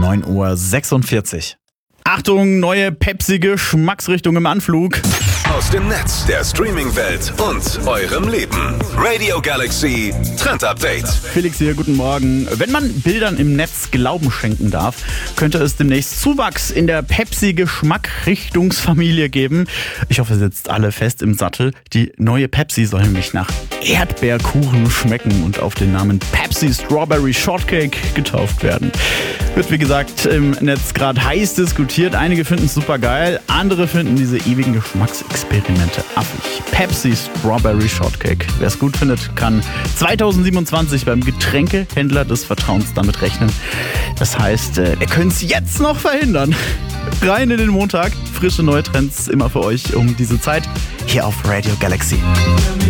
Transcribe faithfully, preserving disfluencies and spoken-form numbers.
neun Uhr sechsundvierzig. Achtung, neue Pepsi-Geschmacksrichtung im Anflug. Aus dem Netz, der Streaming-Welt und eurem Leben. Radio Galaxy Trend Update. Felix hier, guten Morgen. Wenn man Bildern im Netz Glauben schenken darf, könnte es demnächst Zuwachs in der Pepsi-Geschmackrichtungsfamilie geben. Ich hoffe, ihr sitzt alle fest im Sattel. Die neue Pepsi soll nämlich nach Erdbeerkuchen schmecken und auf den Namen Pepsi Strawberry Shortcake getauft werden. Wird wie gesagt im Netz gerade heiß diskutiert. Einige finden es super geil, andere finden diese ewigen Geschmacksexperimente affig. Pepsi Strawberry Shortcake. Wer es gut findet, kann zweitausendsiebenundzwanzig beim Getränkehändler des Vertrauens damit rechnen. Das heißt, ihr könnt es jetzt noch verhindern. Rein in den Montag. Frische neue Trends immer für euch um diese Zeit. Hier auf Radio Galaxy.